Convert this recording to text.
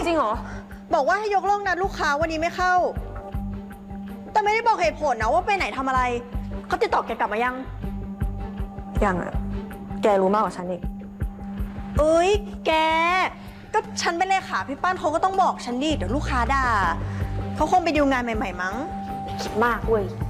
จริงเหรอบอกว่าให้ยกเลิกนัดลูกค้าวันนี้ไม่เข้าแต่ไม่ได้บอกเหตุผลนะว่าไปไหนทำอะไรเขาติดต่อแกกลับมายังยังอะแกรู้มากกว่าฉันอีกเอ้ยแกก็ฉันเป็นเลขาพี่ป้านเขาก็ต้องบอกฉันดิเดี๋ยวลูกค้าด่าเขาคงไปดีลงานใหม่ๆมั้งคิดมากเว้ย